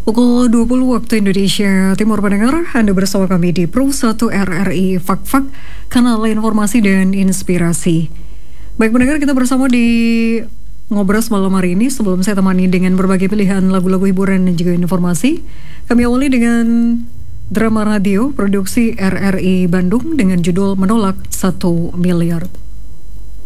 Pukul 20 waktu Indonesia Timur, pendengar, Anda bersama kami di Pro 1 RRI Fak-Fak, kanal informasi dan inspirasi. Baik pendengar, kita bersama di Ngobras malam hari ini. Sebelum saya temani dengan berbagai pilihan lagu-lagu hiburan dan juga informasi, kami awali dengan drama radio produksi RRI Bandung dengan judul Menolak 1 Miliar.